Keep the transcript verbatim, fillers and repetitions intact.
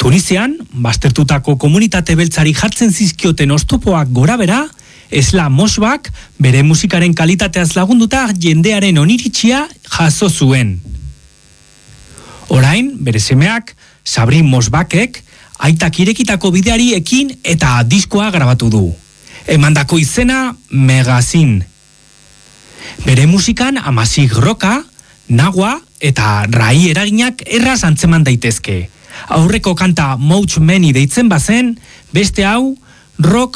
Tunizian, baztertutako komunitate beltzari jartzen zizkioten oztopoak gora bera, Esla Mosbak bere musikaren kalitateaz lagunduta jendearen oniritxia jaso zuen. Orain, bere semeak, Sabrin Mosbakek, aitak irekitako bideari ekin eta diskoa grabatu du. Emandako izena Megazin. Bere musikan amasik roka, nagua eta rai eraginak erraz antzeman daitezke. Aurreko kanta Mouch Many deitzen bazen, beste hau rock